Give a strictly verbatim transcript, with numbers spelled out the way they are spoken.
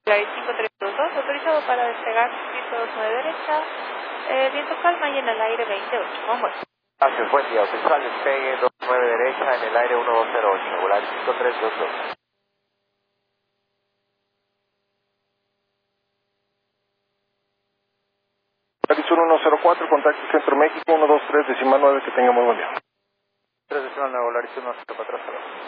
Volaris cinco tres dos dos, autorizado para despegar ciento dos nueve derecha, eh, viento calma y en el aire veintiocho, vamos. Gracias, buen día. Autorizado despegue dos nueve derecha en el aire uno dos cero ocho, Volaris cinco tres dos dos. Volaris uno cero cuatro, contacto Centro México, uno dos tres, decimal nueve, que tenga muy buen día. tres decimal nueve, Volaris uno cero cuatro.